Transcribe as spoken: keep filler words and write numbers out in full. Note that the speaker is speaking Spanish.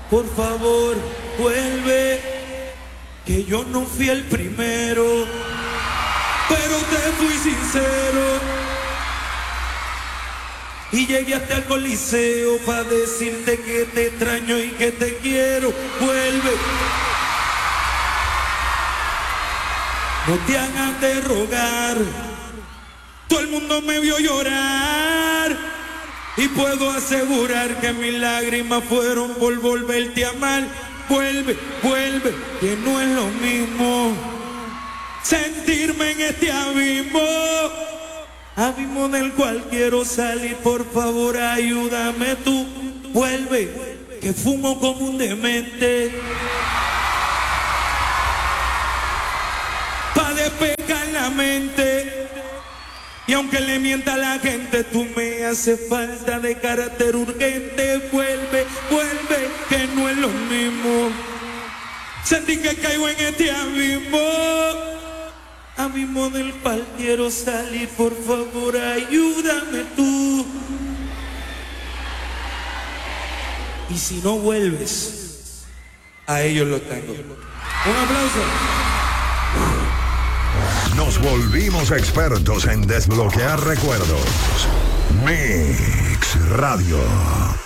por favor, vuelve, que yo no fui el primero, pero te fui sincero. Y llegué hasta el coliseo para decirte que te extraño y que te quiero. Vuelve. No te hagas de rogar. Todo el mundo me vio llorar. Y puedo asegurar que mis lágrimas fueron por volverte a amar. Vuelve, vuelve, que no es lo mismo sentirme en este abismo. Abismo del cual quiero salir, por favor ayúdame tú. Vuelve, que fumo como un demente, pa' despejar la mente. Y aunque le mienta a la gente, tú me haces falta de carácter urgente. Vuelve, vuelve, que no es lo mismo. Sentí que caigo en este abismo. Abismo del cual quiero salir, por favor ayúdame tú. Y si no vuelves, a ellos lo tengo. Un aplauso. Nos volvimos expertos en desbloquear recuerdos. Mix Radio.